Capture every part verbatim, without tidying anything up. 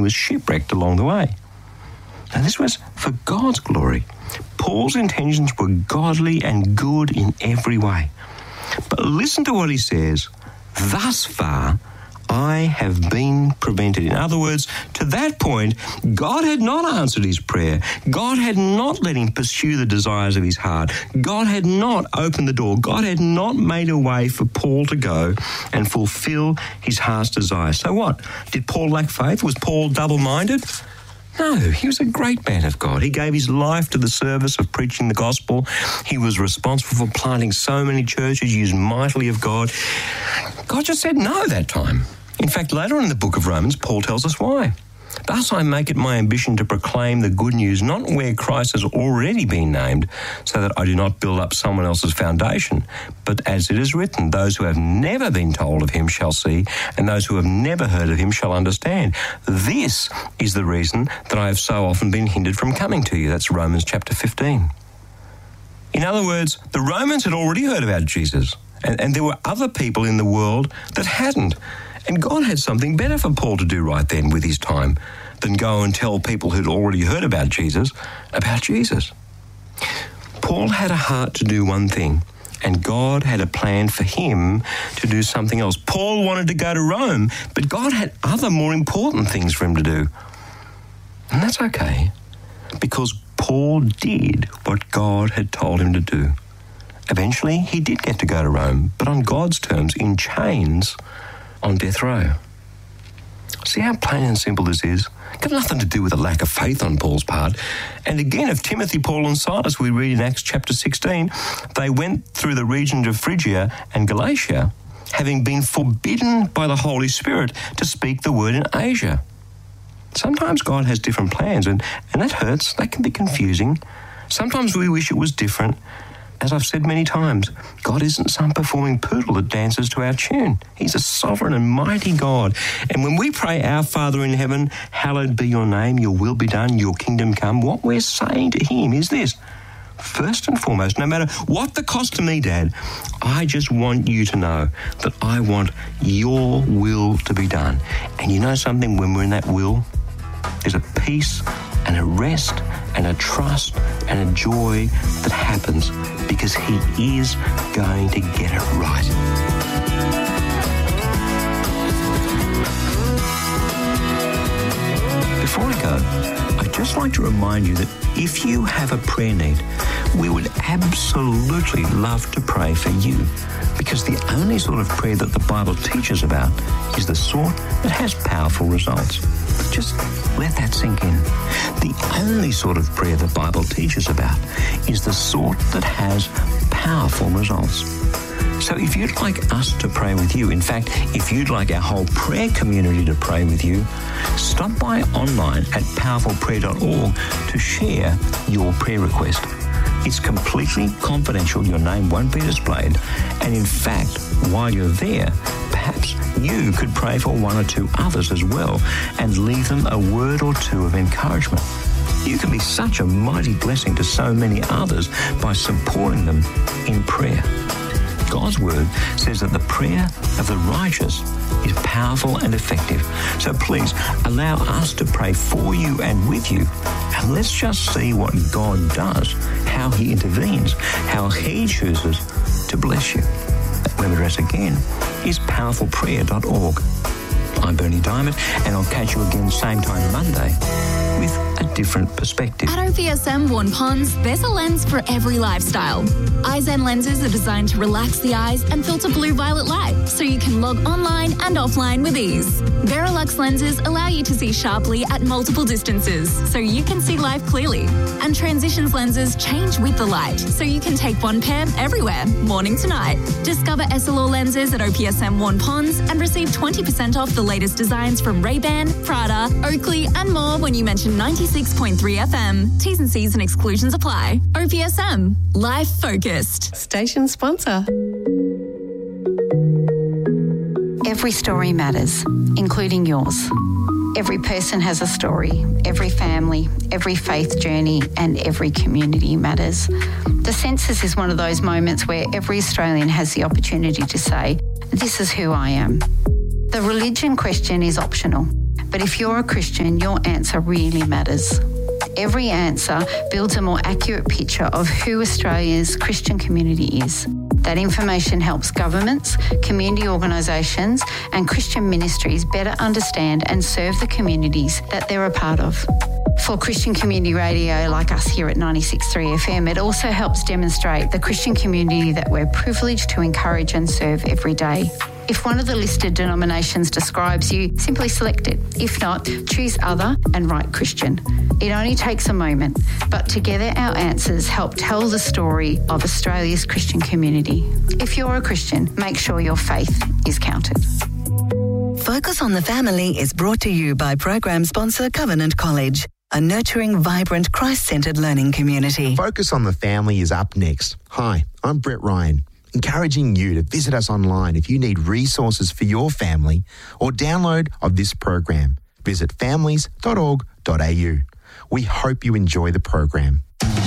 was shipwrecked along the way. Now, this was for God's glory. Paul's intentions were godly and good in every way. But listen to what he says. Thus far, I have been prevented. In other words, to that point, God had not answered his prayer. God had not let him pursue the desires of his heart. God had not opened the door. God had not made a way for Paul to go and fulfill his heart's desire. So what? Did Paul lack faith? Was Paul double-minded? No, he was a great man of God. He gave his life to the service of preaching the gospel. He was responsible for planting so many churches, used mightily of God. God just said no that time. In fact, later on in the book of Romans, Paul tells us why. Thus I make it my ambition to proclaim the good news, not where Christ has already been named, so that I do not build up someone else's foundation, but as it is written, those who have never been told of him shall see, and those who have never heard of him shall understand. This is the reason that I have so often been hindered from coming to you. That's Romans chapter fifteen. In other words, the Romans had already heard about Jesus, and, and there were other people in the world that hadn't. And God had something better for Paul to do right then with his time than go and tell people who'd already heard about Jesus about Jesus. Paul had a heart to do one thing, and God had a plan for him to do something else. Paul wanted to go to Rome, but God had other more important things for him to do. And that's okay, because Paul did what God had told him to do. Eventually, he did get to go to Rome, but on God's terms, in chains, on death row. See how plain and simple this is? Got nothing to do with a lack of faith on Paul's part. And again, of Timothy, Paul and Silas, we read in Acts chapter sixteen, they went through the region of Phrygia and Galatia, having been forbidden by the Holy Spirit to speak the word in Asia. Sometimes God has different plans, and, and that hurts. That can be confusing. Sometimes we wish it was different. As I've said many times, God isn't some performing poodle that dances to our tune. He's a sovereign and mighty God. And when we pray, Our Father in heaven, hallowed be your name, your will be done, your kingdom come, what we're saying to him is this. First and foremost, no matter what the cost to me, Dad, I just want you to know that I want your will to be done. And you know something? When we're in that will, there's a peace and a rest and a trust and a joy that happens because he is going to get it right. Before I go, I'd just like to remind you that if you have a prayer need, we would absolutely love to pray for you, because the only sort of prayer that the Bible teaches about is the sort that has powerful results. Just let that sink in. The only sort of prayer the Bible teaches about is the sort that has powerful results. So if you'd like us to pray with you, in fact, if you'd like our whole prayer community to pray with you, stop by online at powerful prayer dot org to share your prayer request. It's completely confidential. Your name won't be displayed. And in fact, while you're there, perhaps you could pray for one or two others as well and leave them a word or two of encouragement. You can be such a mighty blessing to so many others by supporting them in prayer. God's word says that the prayer of the righteous is powerful and effective. So please allow us to pray for you and with you. And let's just see what God does, how he intervenes, how he chooses to bless you. That web address again is powerful prayer dot org. I'm Bernie Diamond, and I'll catch you again same time Monday with a different perspective. At O P S M Vaughan Ponds, there's a lens for every lifestyle. iZen lenses are designed to relax the eyes and filter blue-violet light, so you can log online and offline with ease. Verilux lenses allow you to see sharply at multiple distances, so you can see life clearly. And Transitions lenses change with the light, so you can take one pair everywhere, morning to night. Discover S L R lenses at O P S M Vaughan Ponds and receive twenty percent off the latest designs from Ray-Ban, Prada, Oakley and more when you mention ninety-six point three F M. T's and C's and exclusions apply. O P S M. Life focused. Station sponsor. Every story matters, including yours. Every person has a story. Every family, every faith journey and every community matters. The census is one of those moments where every Australian has the opportunity to say, this is who I am. The religion question is optional. But if you're a Christian, your answer really matters. Every answer builds a more accurate picture of who Australia's Christian community is. That information helps governments, community organisations and Christian ministries better understand and serve the communities that they're a part of. For Christian community radio like us here at ninety-six point three F M, it also helps demonstrate the Christian community that we're privileged to encourage and serve every day. If one of the listed denominations describes you, simply select it. If not, choose other and write Christian. It only takes a moment, but together our answers help tell the story of Australia's Christian community. If you're a Christian, make sure your faith is counted. Focus on the Family is brought to you by program sponsor Covenant College, a nurturing, vibrant, Christ-centred learning community. Focus on the Family is up next. Hi, I'm Brett Ryan, encouraging you to visit us online if you need resources for your family or download of this program. Visit families dot org dot a u. We hope you enjoy the program.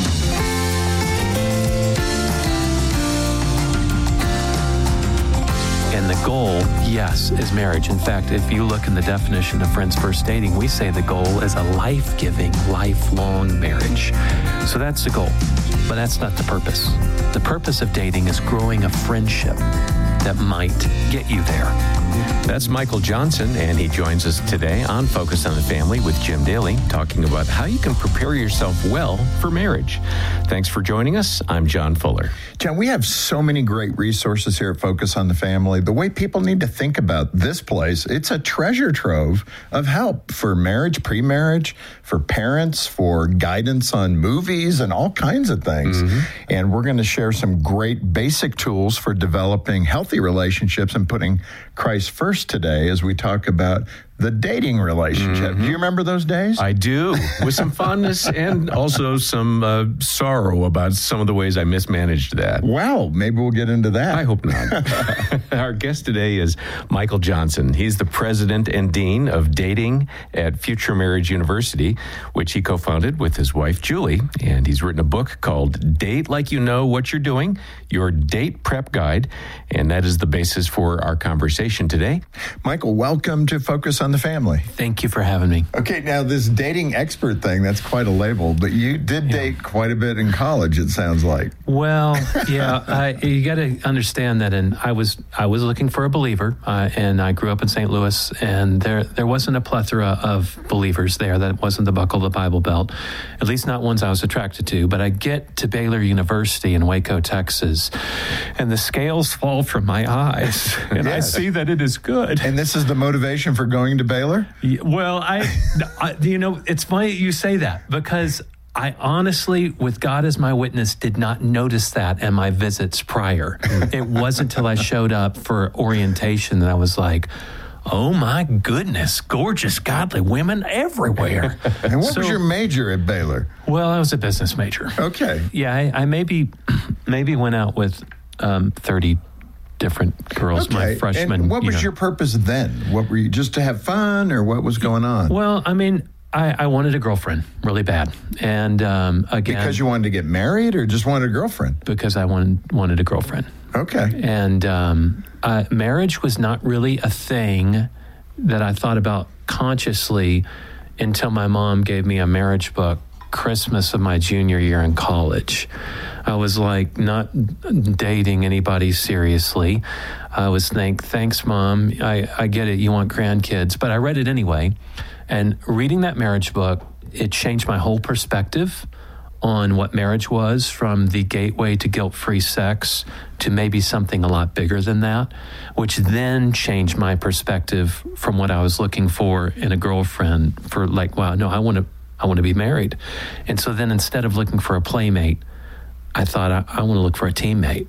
And the goal, yes, is marriage. In fact, if you look in the definition of Friends First Dating, we say the goal is a life-giving, lifelong marriage. So that's the goal, but that's not the purpose. The purpose of dating is growing a friendship that might get you there. That's Michael Johnson, and he joins us today on Focus on the Family with Jim Daly, talking about how you can prepare yourself well for marriage. Thanks for joining us. I'm John Fuller. John, we have so many great resources here at Focus on the Family. The way people need to think about this place, it's a treasure trove of help for marriage, pre-marriage, for parents, for guidance on movies and all kinds of things. Mm-hmm. And we're going to share some great basic tools for developing healthy relationships and putting Christ first today as we talk about the dating relationship. Mm-hmm. Do you remember those days? I do, with some fondness and also some uh, sorrow about some of the ways I mismanaged that. Well, maybe we'll get into that. I hope not. Our guest today is Michael Johnson. He's the president and dean of dating at Future Marriage University, which he co-founded with his wife, Julie. And he's written a book called Date Like You Know What You're Doing, Your Date Prep Guide. And that is the basis for our conversation today. Michael, welcome to Focus on the Family. Thank you for having me. Okay, now this dating expert thing, that's quite a label, but you did yeah. date quite a bit in college, it sounds like. Well, yeah, I, you got to understand that in, I was I was looking for a believer, uh, and I grew up in Saint Louis, and there there wasn't a plethora of believers there. That wasn't the buckle of the Bible Belt, at least not ones I was attracted to. But I get to Baylor University in Waco, Texas, and the scales fall from my eyes, and yes. I see that it is good. And this is the motivation for going to Baylor? Yeah, well, I, I, you know, it's funny you say that because I honestly, with God as my witness, did not notice that in my visits prior. It wasn't until I showed up for orientation that I was like, oh my goodness, gorgeous, godly women everywhere. And what so, was your major at Baylor? Well, I was a business major. Okay. Yeah, I, I maybe maybe went out with um, thirty different girls okay. my freshman. And what was you know. your purpose then? What were you, just to have fun, or what was going on? Well, I mean, I, I wanted a girlfriend really bad. And um, again... Because you wanted to get married or just wanted a girlfriend? Because I wanted, wanted a girlfriend. Okay. And um, uh, marriage was not really a thing that I thought about consciously until my mom gave me a marriage book Christmas of my junior year in college. I was like not dating anybody seriously. I was think, thanks, Mom. I, I get it. You want grandkids. But I read it anyway. And reading that marriage book, it changed my whole perspective on what marriage was, from the gateway to guilt-free sex to maybe something a lot bigger than that, which then changed my perspective from what I was looking for in a girlfriend for like, wow, no, I want to I want to be married. And so then instead of looking for a playmate, I thought I, I want to look for a teammate.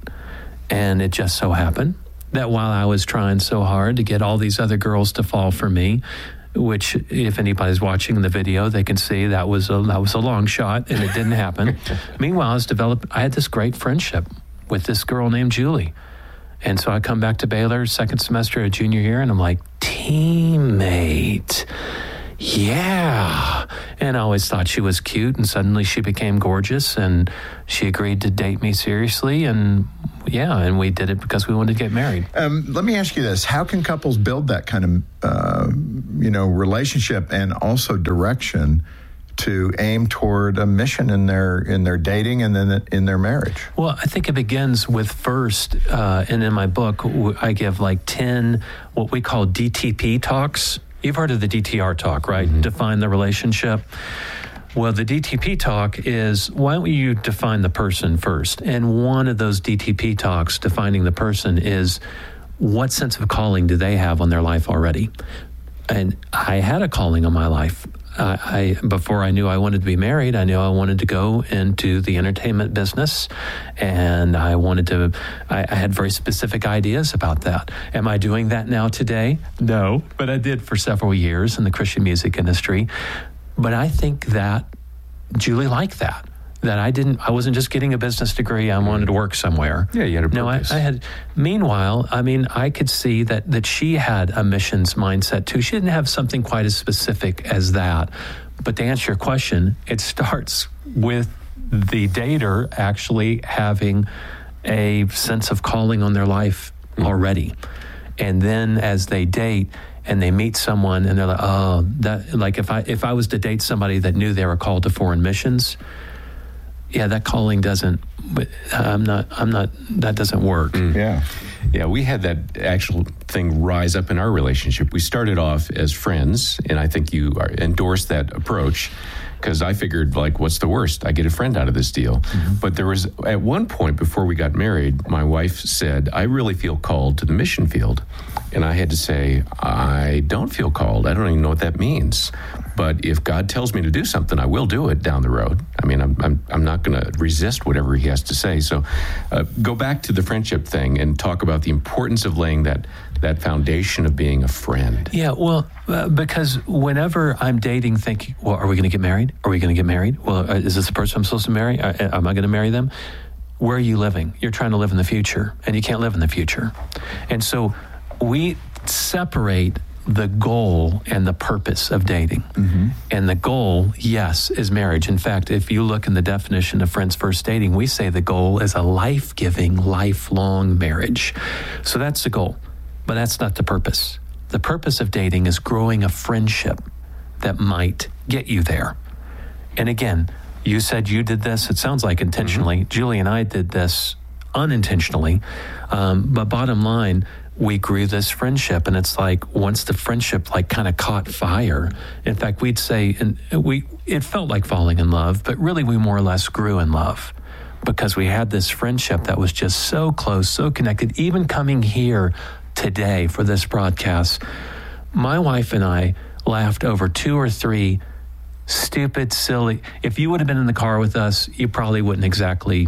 And it just so happened that while I was trying so hard to get all these other girls to fall for me, which if anybody's watching the video, they can see that was a, that was a long shot and it didn't happen. Meanwhile, I was developed, I had this great friendship with this girl named Julie. And so I come back to Baylor second semester of junior year and I'm like, teammate. Yeah. And I always thought she was cute, and suddenly she became gorgeous and she agreed to date me seriously. And yeah, and we did it because we wanted to get married. Um, let me ask you this: how can couples build that kind of, uh, you know, relationship and also direction to aim toward a mission in their in their dating and then in their marriage? Well, I think it begins with first, uh, and in my book, I give like ten what we call D T P talks. You've heard of the D T R talk, right? Mm-hmm. Define the relationship. Well, the D T P talk is, why don't you define the person first? And one of those D T P talks, defining the person, is what sense of calling do they have on their life already? And I had a calling on my life. Uh, I before I knew I wanted to be married, I knew I wanted to go into the entertainment business, and I wanted to. I, I had very specific ideas about that. Am I doing that now today? No, but I did for several years in the Christian music industry. But I think that Julie liked that. That I didn't. I wasn't just getting a business degree. I wanted to work somewhere. Yeah, you had a purpose. No, I, I had. Meanwhile, I mean, I could see that that she had a missions mindset too. She didn't have something quite as specific as that. But to answer your question, it starts with the dater actually having a sense of calling on their life mm-hmm. already, and then as they date and they meet someone and they're like, oh, that like if I if I was to date somebody that knew they were called to foreign missions. Yeah, that calling doesn't, I'm not, I'm not, that doesn't work. Mm. Yeah. Yeah, we had that actual thing rise up in our relationship. We started off as friends, and I think you are, endorsed that approach because I figured, like, what's the worst? I get a friend out of this deal. Mm-hmm. But there was, at one point before we got married, my wife said, I really feel called to the mission field. And I had to say, I don't feel called. I don't even know what that means. But if God tells me to do something, I will do it down the road. I mean, I'm I'm, I'm not going to resist whatever he has to say. So uh, go back to the friendship thing and talk about the importance of laying that that foundation of being a friend. Yeah, well, uh, because whenever I'm dating, thinking, well, are we going to get married? Are we going to get married? Well, uh, is this the person I'm supposed to marry? Uh, am I going to marry them? Where are you living? You're trying to live in the future, and you can't live in the future. And so we separate the goal and the purpose of dating. Mm-hmm. And the goal, yes, is marriage. In fact, if you look in the definition of Friends First Dating, we say the goal is a life-giving, lifelong marriage. So that's the goal, but that's not the purpose. The purpose of dating is growing a friendship that might get you there. And again, you said you did this, it sounds like intentionally. Mm-hmm. Julie and I did this unintentionally. Um, but bottom line, we grew this friendship, and it's like once the friendship like kind of caught fire. In fact, we'd say, and we it felt like falling in love, but really we more or less grew in love because we had this friendship that was just so close, so connected. Even coming here today for this broadcast, my wife and I laughed over two or three stupid, silly. If you would have been in the car with us, you probably wouldn't exactly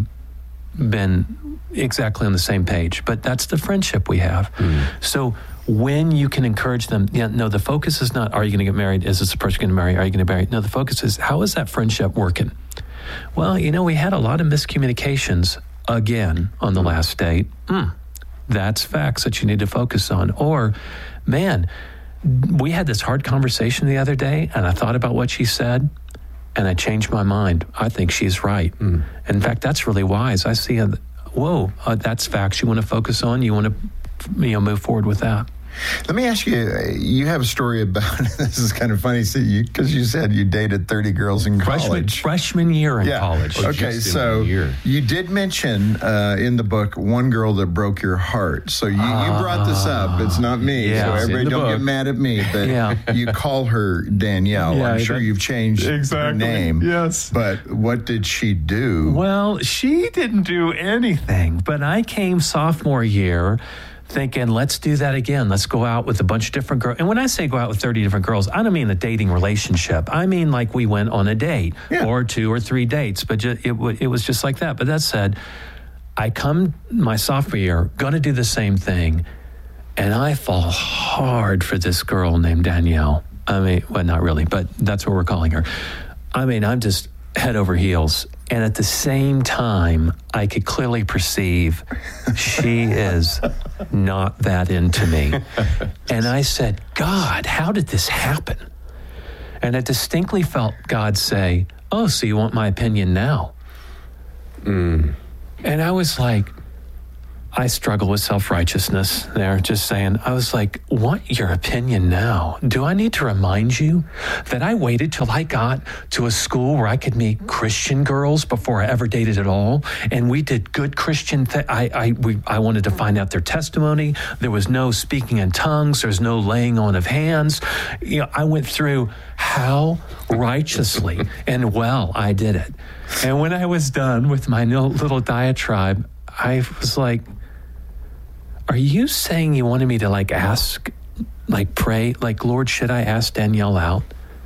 been exactly on the same page, but that's the friendship we have. Mm. So when you can encourage them, yeah, no, the focus is not, are you going to get married? Is this the person going to marry? Are you going to marry? No, the focus is, how is that friendship working? Well, you know, we had a lot of miscommunications again on the last date. Mm, that's facts that you need to focus on. Or, man, we had this hard conversation the other day, and I thought about what she said, and I changed my mind. I think she's right. Mm. In fact, that's really wise. I see, a, whoa, uh, that's facts you want to focus on. You want to, you know, move forward with that. Let me ask you, you have a story about, this is kind of funny, because you, you said you dated thirty girls in college. Freshman, freshman year in yeah. college. Okay, so you did mention uh, in the book one girl that broke your heart. So you, uh, you brought this up. It's not me, yeah, so everybody don't book. get mad at me. But yeah. you call her Danielle. Yeah, I'm sure that, you've changed exactly. her name. Yes. But what did she do? Well, she didn't do anything. But I came sophomore year thinking, let's do that again. Let's go out with a bunch of different girls. And when I say go out with thirty different girls, I don't mean a dating relationship. I mean like we went on a date yeah. or two or three dates, but just, it, w- it was just like that. But that said, I come my sophomore year, going to do the same thing, and I fall hard for this girl named Danielle. I mean, well, not really, but that's what we're calling her. I mean, I'm just head over heels. And at the same time, I could clearly perceive she is not that into me. And I said, God, how did this happen? And I distinctly felt God say, oh, so you want my opinion now? Mm. And I was like, I struggle with self-righteousness there, just saying, I was like, want your opinion now? Do I need to remind you that I waited till I got to a school where I could meet Christian girls before I ever dated at all? And we did good Christian things. I, I, we, I wanted to find out their testimony. There was no speaking in tongues. There's no laying on of hands. You know, I went through how righteously and well I did it. And when I was done with my little diatribe, I was like, are you saying you wanted me to like ask, like pray, like, Lord, should I ask Danielle out?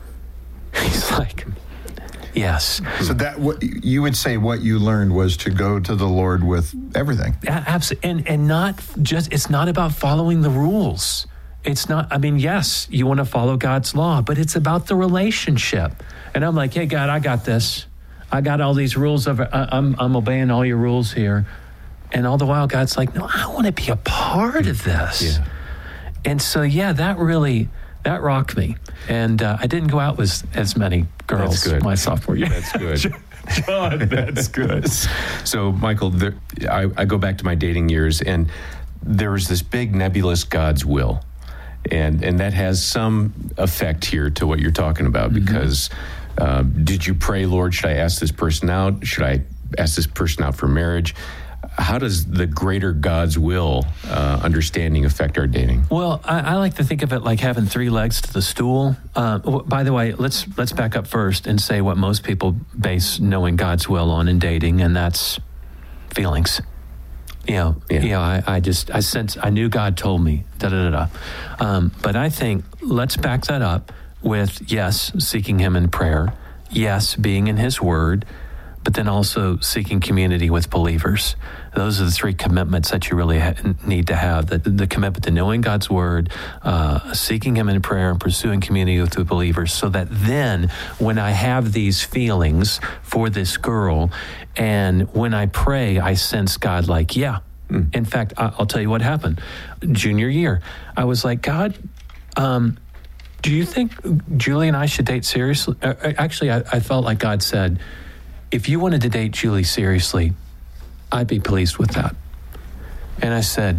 He's like, yes. So that what you would say what you learned was to go to the Lord with everything. Yeah, absolutely. And, and not just, it's not about following the rules. It's not, I mean, yes, you want to follow God's law, but it's about the relationship. And I'm like, hey, God, I got this. I got all these rules. Of, I, I'm, I'm obeying all your rules here. And all the while, God's like, no, I want to be a part of this. Yeah. And so, yeah, that really, that rocked me. And uh, I didn't go out with as many girls my sophomore year. That's good. John, that's good. So, Michael, there, I, I go back to my dating years, and there was this big nebulous God's will. And, and that has some effect here to what you're talking about, mm-hmm. because uh, did you pray, Lord, should I ask this person out? Should I ask this person out for marriage? How does the greater God's will uh, understanding affect our dating? Well, I, I like to think of it like having three legs to the stool. Uh, by the way, let's let's back up first and say what most people base knowing God's will on in dating, and that's feelings. You know, yeah. you know, I, I just I sense I knew God told me da da da da. Um, but I think let's back that up with yes, seeking Him in prayer, yes, being in His Word, but then also seeking community with believers. Those are the three commitments that you really ha- need to have. The, the commitment to knowing God's Word, uh, seeking Him in prayer, and pursuing community with the believers, so that then when I have these feelings for this girl, and when I pray, I sense God like, yeah. Mm. In fact, I- I'll tell you what happened. Junior year, I was like, God, um, do you think Julie and I should date seriously? Uh, actually, I, I felt like God said, if you wanted to date Julie seriously, I'd be pleased with that. And I said,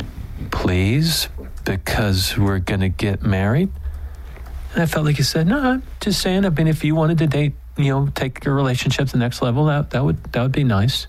please, because we're going to get married? And I felt like he said, no, I'm just saying, I mean, if you wanted to date, you know, take your relationship to the next level, that, that would that would be nice.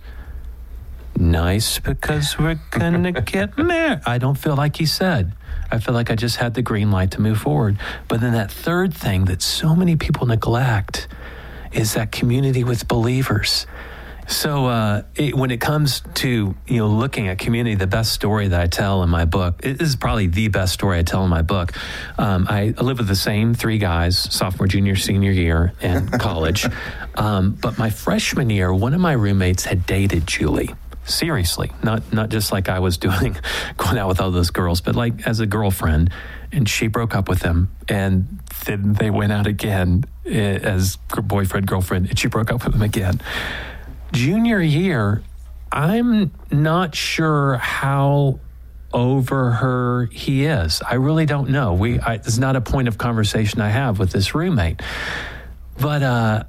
Nice, because we're going to get married. I don't feel like he said. I feel like I just had the green light to move forward. But then that third thing that so many people neglect is that community with believers. So uh, it, when it comes to, you know, looking at community, the best story that I tell in my book, it is probably the best story I tell in my book. Um, I live with the same three guys, sophomore, junior, senior year in college. um, but my freshman year, one of my roommates had dated Julie. Seriously, not not just like I was doing, going out with all those girls, but like as a girlfriend. And she broke up with him, and then they went out again as boyfriend, girlfriend, and she broke up with him again. Junior year, I'm not sure how over her he is. I really don't know. We I, it's not a point of conversation I have with this roommate. But uh,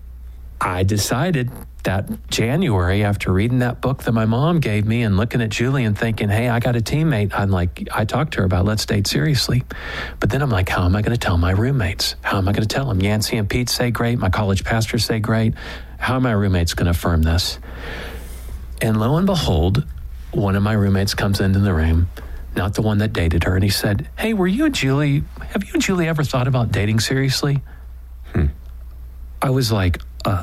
I decided that January, after reading that book that my mom gave me and looking at Julie and thinking, hey, I got a teammate. I'm like, I talked to her about let's date seriously. But then I'm like, how am I going to tell my roommates? How am I going to tell them? Yancey and Pete say great. My college pastors say great. How are my roommates going to affirm this? And lo and behold, one of my roommates comes into the room, not the one that dated her, and he said, hey, were you and Julie, have you and Julie ever thought about dating seriously? Hmm. I was like, uh,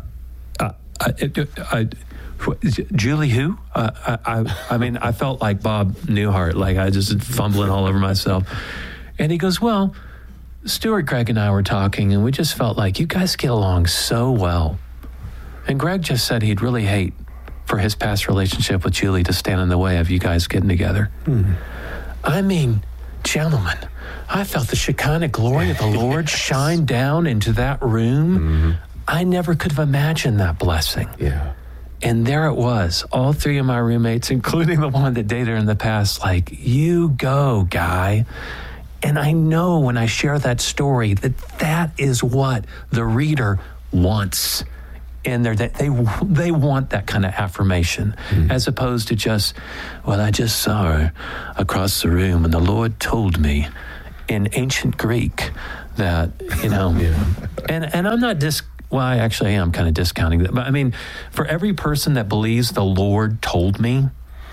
I, I, I, Julie who? Uh, I, I, I mean, I felt like Bob Newhart, like I just fumbling all over myself. And he goes, well, Stuart, Greg, and I were talking, and we just felt like you guys get along so well. And Greg just said he'd really hate for his past relationship with Julie to stand in the way of you guys getting together. Mm-hmm. I mean, gentlemen, I felt the Shekinah glory of the Lord shine down into that room. Mm-hmm. I never could have imagined that blessing. Yeah. And there it was, all three of my roommates, including the one that dated her in the past, like, you go, guy. And I know when I share that story that that is what the reader wants. in their day. They they want that kind of affirmation, mm. as opposed to just, well, I just saw her across the room, and the Lord told me in ancient Greek that, you know, yeah. and and I'm not dis. Well, I actually am kind of discounting that, but I mean, for every person that believes the Lord told me,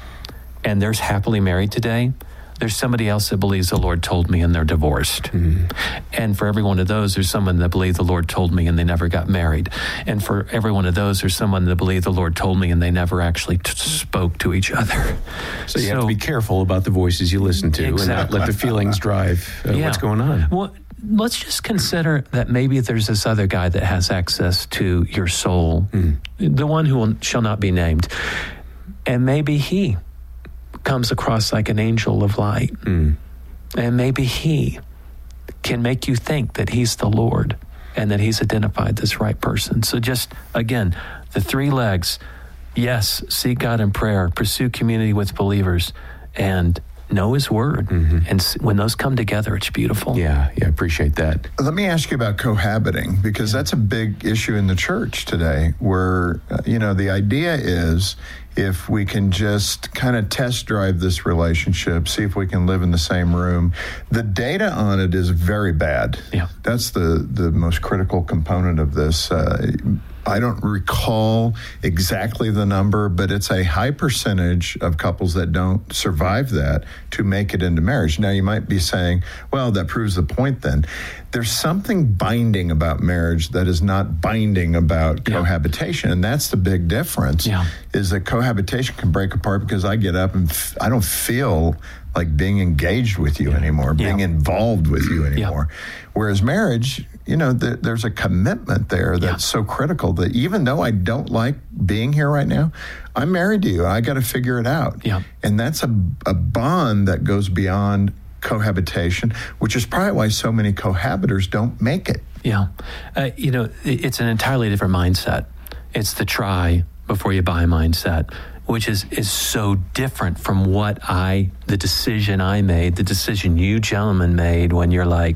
and they're happily married today, there's somebody else that believes the Lord told me and they're divorced. Mm. And for every one of those, there's someone that believed the Lord told me and they never got married. And for every one of those, there's someone that believed the Lord told me and they never actually t- spoke to each other. So you so, have to be careful about the voices you listen to exactly. and not let the feelings drive uh, yeah. what's going on. Well, let's just consider that maybe there's this other guy that has access to your soul, mm. the one who will, shall not be named. And maybe he comes across like an angel of light. Mm. And maybe he can make you think that he's the Lord and that he's identified this right person. So just, again, the three legs. Yes, seek God in prayer, pursue community with believers, and know his word. Mm-hmm. And when those come together, it's beautiful. Yeah, yeah, appreciate that. Let me ask you about cohabiting, because that's a big issue in the church today, where, uh, you know, the idea is if we can just kind of test drive this relationship, see if we can live in the same room. The data on it is very bad. Yeah. That's the, the most critical component of this. Uh, I don't recall exactly the number, but it's a high percentage of couples that don't survive that to make it into marriage. Now, you might be saying, well, that proves the point then. There's something binding about marriage that is not binding about yeah. cohabitation, and that's the big difference, yeah. is that cohabitation can break apart because I get up and f- I don't feel like being engaged with you yeah. anymore, being yeah. involved with you anymore. Yeah. Whereas marriage, you know, th- there's a commitment there that's yeah. so critical that even though I don't like being here right now, I'm married to you. I got to figure it out. Yeah. And that's a, a bond that goes beyond cohabitation, which is probably why so many cohabitors don't make it. Yeah. Uh, you know, it's an entirely different mindset. It's the try before you buy mindset, which is, is so different from what I, the decision I made, the decision you gentlemen made when you're like,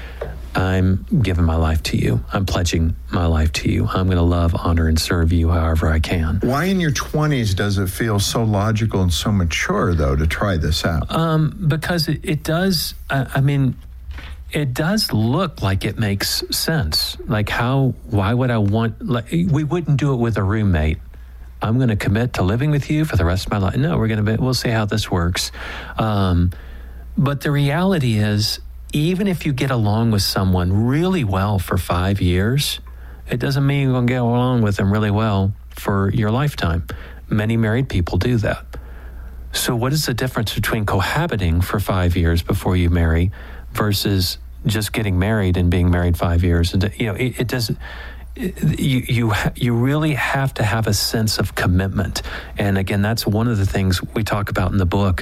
I'm giving my life to you. I'm pledging my life to you. I'm going to love, honor, and serve you however I can. Why in your twenties does it feel so logical and so mature, though, to try this out? Um, because it, it does, uh, I mean, it does look like it makes sense. Like how, why would I want, like, we wouldn't do it with a roommate. I'm going to commit to living with you for the rest of my life. No, we're going to be, we'll see how this works. Um, but the reality is, even if you get along with someone really well for five years, it doesn't mean you're going to get along with them really well for your lifetime. Many married people do that. So what is the difference between cohabiting for five years before you marry versus just getting married and being married five years? And you know, it, it doesn't. It, you you ha- you really have to have a sense of commitment. And again, that's one of the things we talk about in the book.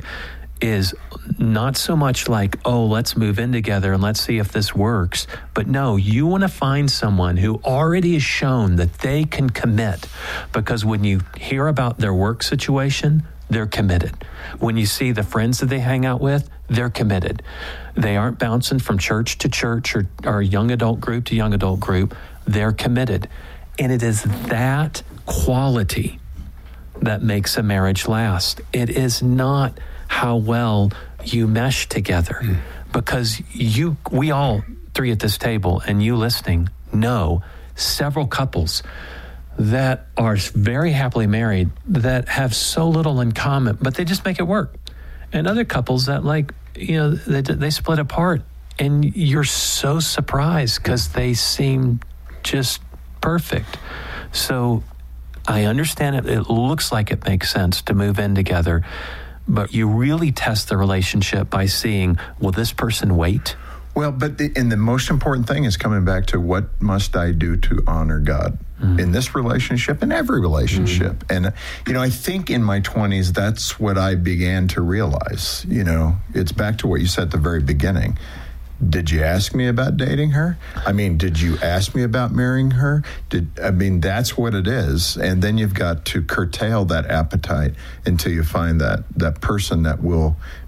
Is not so much like, oh, let's move in together and let's see if this works. But no, you want to find someone who already has shown that they can commit, because when you hear about their work situation, they're committed. When you see the friends that they hang out with, they're committed. They aren't bouncing from church to church or, or young adult group to young adult group. They're committed. And it is that quality that makes a marriage last. It is not how well you mesh together, mm. because you, we all three at this table and you listening know several couples that are very happily married that have so little in common, but they just make it work. And other couples that, like, you know, they, they split apart and you're so surprised because they seem just perfect. So I understand it. It looks like it makes sense to move in together. But you really test the relationship by seeing, will this person wait? Well, but the, and the most important thing is coming back to what must I do to honor God mm. in this relationship and every relationship. Mm. And, you know, I think in my twenties, that's what I began to realize. You know, it's back to what you said at the very beginning. Did you ask me about dating her? I mean, did you ask me about marrying her? Did I mean, that's what it is. And then you've got to curtail that appetite until you find that that person that will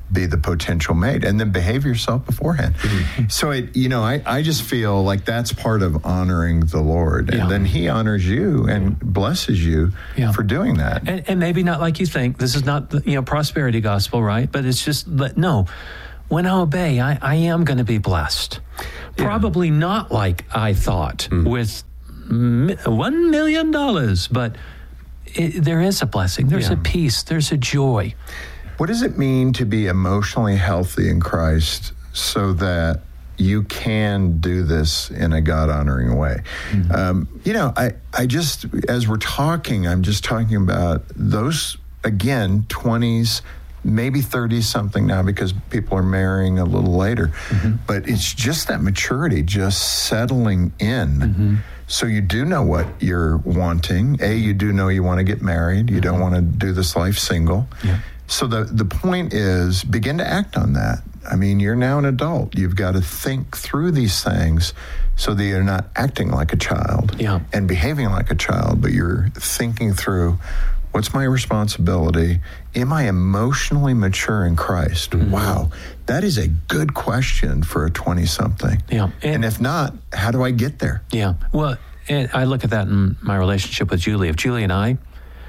be the potential mate, and then behave yourself beforehand. Mm-hmm. So, it, you know, I, I just feel like that's part of honoring the Lord. And yeah. then he honors you and blesses you yeah. for doing that. And, and maybe not like you think. This is not the, you know, prosperity gospel, right? But it's just, but no, when I obey, I, I am going to be blessed. Yeah. Probably not like I thought mm. with mi- one million dollars, but it, there is a blessing. There's yeah. a peace. There's a joy. What does it mean to be emotionally healthy in Christ so that you can do this in a God-honoring way? Mm-hmm. Um, you know, I, I just, as we're talking, I'm just talking about those, again, twenties, maybe thirty-something now because people are marrying a little later. Mm-hmm. But it's just that maturity, just settling in. Mm-hmm. So you do know what you're wanting. A, you do know you want to get married. You mm-hmm. don't want to do this life single. Yeah. So the, the point is, begin to act on that. I mean, you're now an adult. You've got to think through these things so that you're not acting like a child yeah. and behaving like a child, but you're thinking through, what's my responsibility? Am I emotionally mature in Christ? Mm-hmm. Wow, that is a good question for a twenty-something. Yeah. And, and if not, how do I get there? Yeah. Well, and I look at that in my relationship with Julie. If Julie and I,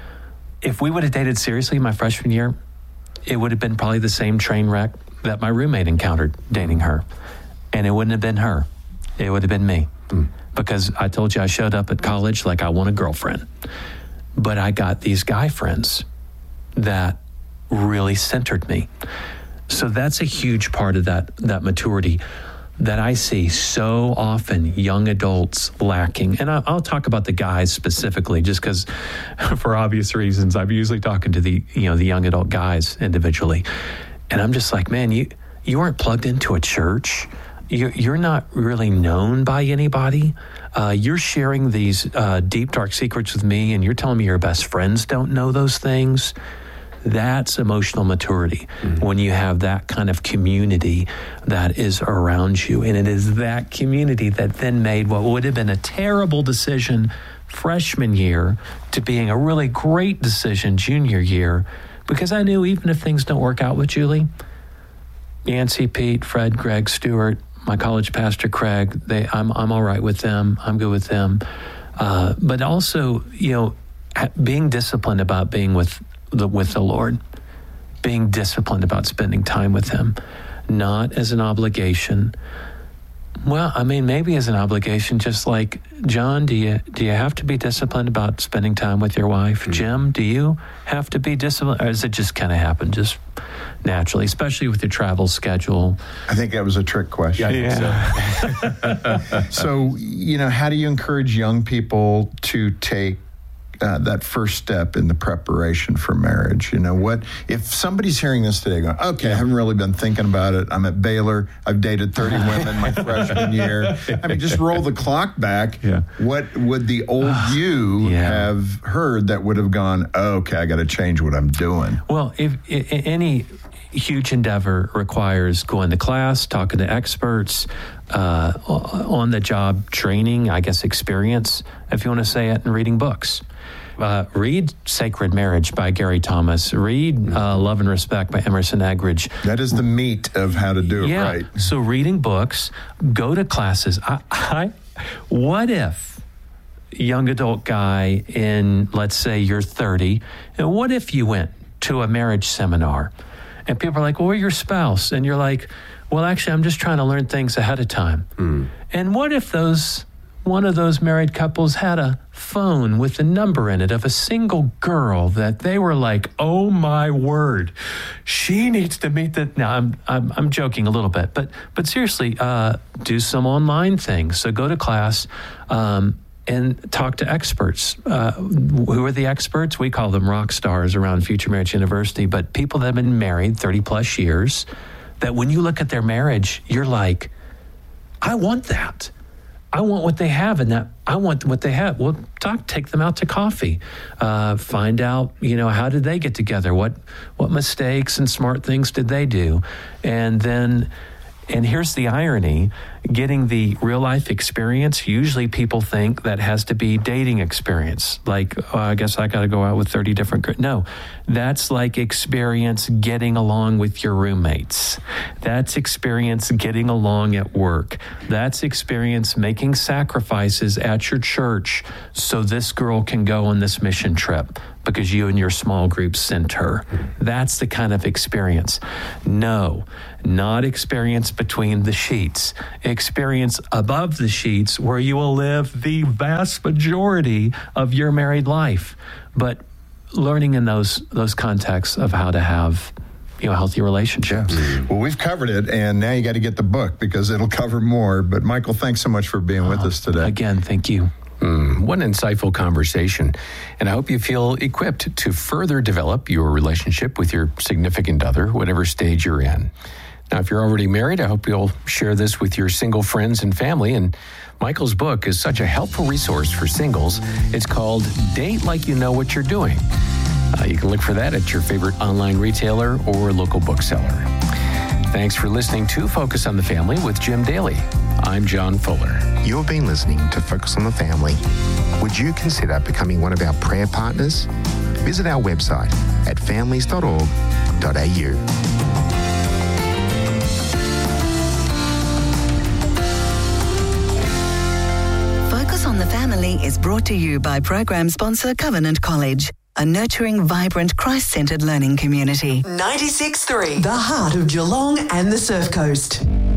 if we would have dated seriously my freshman year, it would have been probably the same train wreck that my roommate encountered dating her. And it wouldn't have been her. It would have been me. Mm. Because I told you I showed up at college like I want a girlfriend. But I got these guy friends that really centered me. So that's a huge part of that, that maturity that I see so often young adults lacking. And I, I'll talk about the guys specifically, just because for obvious reasons, I'm usually talking to the, you know, the young adult guys individually. And I'm just like, man, you, you aren't plugged into a church. You're, you're not really known by anybody. Uh, you're sharing these uh, deep, dark secrets with me, and you're telling me your best friends don't know those things. That's emotional maturity, mm-hmm. when you have that kind of community that is around you. And it is that community that then made what would have been a terrible decision freshman year to being a really great decision junior year, because I knew even if things don't work out with Julie, Yancey, Pete, Fred, Greg, Stuart, my college pastor, Craig, they, I'm, I'm all right with them. I'm good with them. Uh, but also, you know, being disciplined about being with the, with the Lord, being disciplined about spending time with him, not as an obligation. Well, I mean, maybe as an obligation, just like, John, do you do you have to be disciplined about spending time with your wife? Mm-hmm. Jim, do you have to be disciplined? Or does it just kind of happen just naturally, especially with your travel schedule? I think that was a trick question. Yeah. So. So, you know, how do you encourage young people to take Uh, that first step in the preparation for marriage? You know, what if somebody's hearing this today going, okay, I haven't really been thinking about it. I'm at Baylor. I've dated thirty women my freshman year. I mean, just roll the clock back. Yeah. What would the old you yeah. have heard that would have gone, oh, okay, I got to change what I'm doing? Well, if, if any huge endeavor requires going to class, talking to experts, uh, on the job training, I guess experience, if you want to say it, and reading books. Uh, read Sacred Marriage by Gary Thomas. Read uh, Love and Respect by Emerson Eggridge. That is the meat of how to do it yeah. right. So reading books, go to classes. I, I, what if, young adult guy in, let's say you're thirty, and what if you went to a marriage seminar and people are like, well, we're your spouse. And you're like, well, actually, I'm just trying to learn things ahead of time. Mm. And what if those... one of those married couples had a phone with a number in it of a single girl that they were like, oh my word, she needs to meet the. Now I'm I'm, I'm joking a little bit, but but seriously, uh, do some online things. So go to class um, and talk to experts. Uh, who are the experts? We call them rock stars around Future Marriage University, but people that have been married thirty plus years. That when you look at their marriage, you're like, I want that. I want what they have, and that I want what they have. Well, talk, take them out to coffee, uh, find out, you know, how did they get together? What what mistakes and smart things did they do? And then, and here's the irony, getting the real life experience, usually people think that has to be dating experience. Like, oh, I guess I got to go out with thirty different girls. No, that's like experience getting along with your roommates. That's experience getting along at work. That's experience making sacrifices at your church so this girl can go on this mission trip because you and your small group sent her. That's the kind of experience. No, not experience between the sheets. Experience above the sheets where you will live the vast majority of your married life. But learning in those those contexts of how to have, you know, healthy relationships. Yeah. Well, we've covered it, and now you got to get the book because it'll cover more. But Michael, thanks so much for being with Oh, us today. Again, thank you. Mm, what an insightful conversation. And I hope you feel equipped to further develop your relationship with your significant other, whatever stage you're in. Now, if you're already married, I hope you'll share this with your single friends and family. And Michael's book is such a helpful resource for singles. It's called Date Like You Know What You're Doing. Uh, you can look for that at your favorite online retailer or local bookseller. Thanks for listening to Focus on the Family with Jim Daly. I'm John Fuller. You've been listening to Focus on the Family. Would you consider becoming one of our prayer partners? Visit our website at families dot org dot a u. Focus on the Family is brought to you by program sponsor Covenant College, a nurturing, vibrant, Christ-centered learning community. ninety-six point three, the heart of Geelong and the Surf Coast.